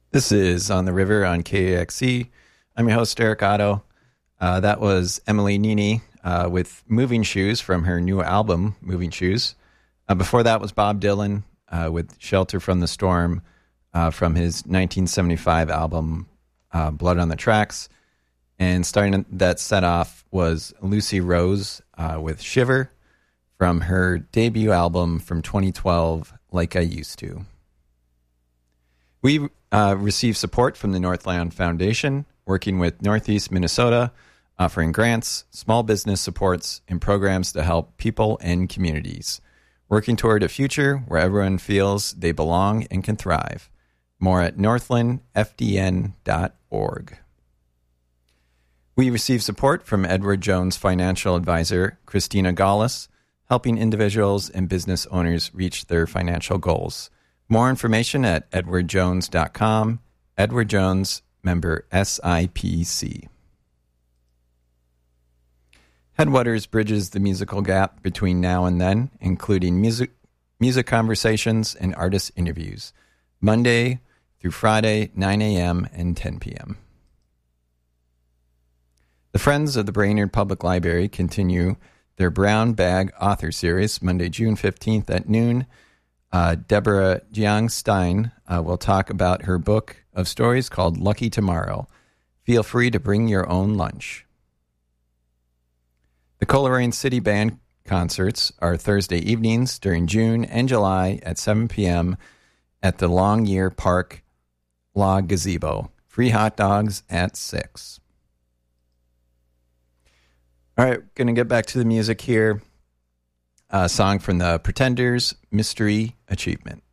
This is On the River on KAXE. I'm your host, Eric Otto. That was Emily Nini with Moving Shoes from her new album, Moving Shoes. Before that was Bob Dylan with Shelter from the Storm from his 1975 album, Blood on the Tracks. And starting that set off was Lucy Rose with Shiver from her debut album from 2012, Like I Used to. We receive support from the Northland Foundation, working with Northeast Minnesota, offering grants, small business supports, and programs to help people and communities, working toward a future where everyone feels they belong and can thrive. More at northlandfdn.org. We receive support from Edward Jones financial advisor Christina Gaulis, helping individuals and business owners reach their financial goals. More information at edwardjones.com. Edward Jones, member SIPC. Headwaters bridges the musical gap between now and then, including music conversations and artist interviews, Monday through Friday, 9 a.m. and 10 p.m. The Friends of the Brainerd Public Library continue their Brown Bag Author Series, Monday, June 15th at noon. Deborah Jiang Stein will talk about her book of stories called Lucky Tomorrow. Feel free to bring your own lunch. The Coleraine City Band concerts are Thursday evenings during June and July at 7 p.m. at the Longyear Park La Gazebo. Free hot dogs at 6. All right, going to get back to the music here. A song from the Pretenders, Mystery Achievement.